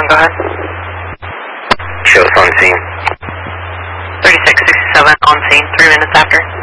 go ahead. Shows on scene. 3667 on scene, 3 minutes after.